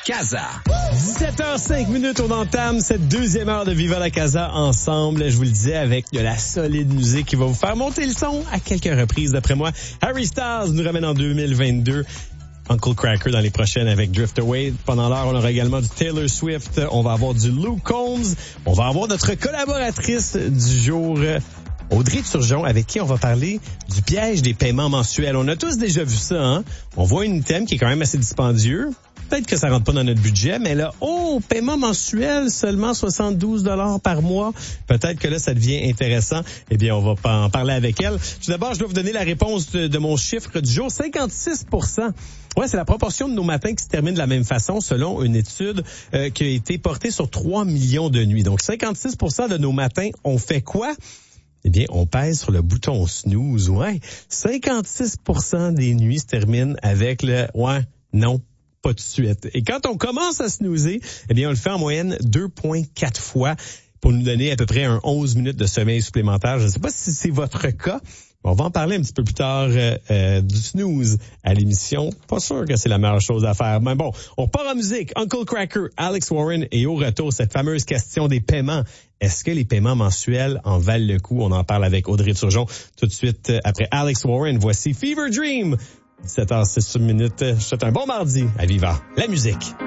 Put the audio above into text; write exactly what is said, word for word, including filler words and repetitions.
Casa. dix-sept heures cinq minutes, on entame cette deuxième heure de Viva la Casa ensemble. Je vous le disais, avec de la solide musique qui va vous faire monter le son à quelques reprises. D'après moi, Harry Styles nous ramène en deux mille vingt-deux. Uncle Cracker dans les prochaines avec Drift Away. Pendant l'heure, on aura également du Taylor Swift. On va avoir du Luke Combs. On va avoir notre collaboratrice du jour, Audrey Turgeon, avec qui on va parler du piège des paiements mensuels. On a tous déjà vu ça, hein? On voit une thème qui est quand même assez dispendieux. Peut-être que ça rentre pas dans notre budget, mais là, oh, paiement mensuel, seulement soixante-douze dollars par mois. Peut-être que là, ça devient intéressant. Eh bien, on va en parler avec elle. Tout d'abord, je dois vous donner la réponse de, de mon chiffre du jour. cinquante-six pour cent. Ouais, c'est la proportion de nos matins qui se termine de la même façon selon une étude euh, qui a été portée sur trois millions de nuits. Donc, cinquante-six pour cent de nos matins, on fait quoi? Eh bien, on pèse sur le bouton snooze. Ouais, cinquante-six pour cent des nuits se terminent avec le « ouais, non ». Pas tout de suite. Et quand on commence à snoozer, eh bien, on le fait en moyenne deux virgule quatre fois pour nous donner à peu près un onze minutes de sommeil supplémentaire. Je ne sais pas si c'est votre cas. On va en parler un petit peu plus tard euh, euh, du snooze à l'émission. Pas sûr que c'est la meilleure chose à faire. Mais bon, on part en musique. Uncle Cracker, Alex Warren et au retour, cette fameuse question des paiements. Est-ce que les paiements mensuels en valent le coup? On en parle avec Audrey Turgeon tout de suite après Alex Warren. Voici Fever Dream. dix-sept heures six minutes. Je vous souhaite un bon mardi à Viva la musique.